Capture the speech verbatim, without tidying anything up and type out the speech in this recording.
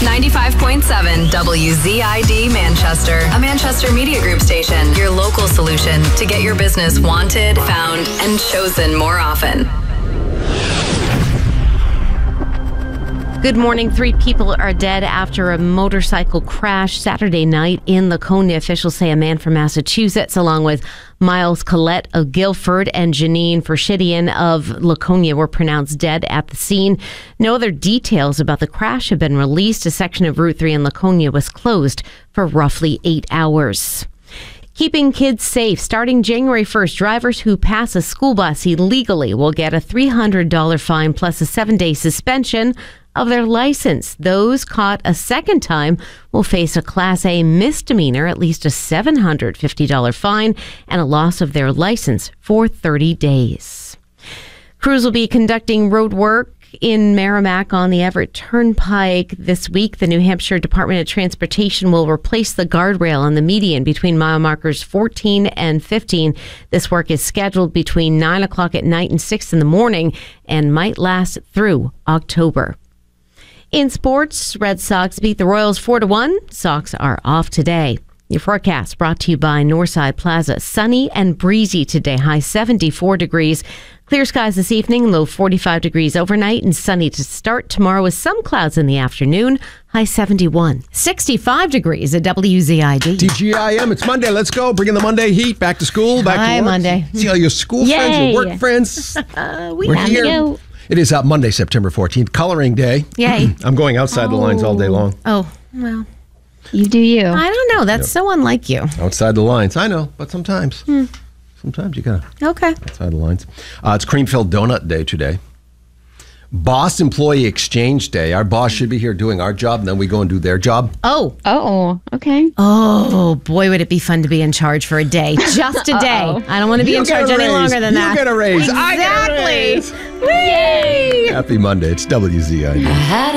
ninety-five point seven W Z I D Manchester, a Manchester Media Group station. Your local solution to get your business wanted, found, and chosen more often. Good morning. Three people are dead after a motorcycle crash Saturday night in Laconia. Officials say a man from Massachusetts, along with Miles Collette of Guilford and Janine Forshidian of Laconia, were pronounced dead at the scene. No other details about the crash have been released. A section of Route three in Laconia was closed for roughly eight hours. Keeping kids safe. Starting January first, drivers who pass a school bus illegally will get a three hundred dollars fine plus a seven-day suspension of their license. Those caught a second time will face a Class A misdemeanor, at least a seven hundred fifty dollars fine, and a loss of their license for thirty days. Crews will be conducting road work in Merrimack on the Everett Turnpike this week. The New Hampshire Department of Transportation will replace the guardrail on the median between mile markers fourteen and fifteen. This work is scheduled between nine o'clock at night and six in the morning and might last through October. In sports, Red Sox beat the Royals four to one. Sox are off today. Your forecast brought to you by Northside Plaza. Sunny and breezy today, high seventy-four degrees. Clear skies this evening, low forty-five degrees overnight, and sunny to start tomorrow with some clouds in the afternoon, high seventy-one. sixty-five degrees at W Z I D. T G I M, it's Monday. Let's go. Bring in the Monday heat. Back to school, back Hi, to work. Monday. See all your school Yay. friends, your work friends. Uh, we We're have here. to go. It is uh, Monday, September fourteenth, coloring day. Yay. I'm going outside the lines all day long. Oh, well, You do you. I don't know. That's so unlike you. Outside the lines. I know, but sometimes. Hmm. Sometimes you gotta Okay. outside the lines. Uh, it's Cream-Filled Donut Day today. Boss Employee Exchange Day. Our boss should be here doing our job, and then we go and do their job. Oh. Oh, okay. Oh, boy, would it be fun to be in charge for a day. Just a day. Uh-oh. I don't want to be You in get charge a any raise. longer than You that. get a raise. I get a Exactly. raise. Yay! Happy Monday. It's W Z I D.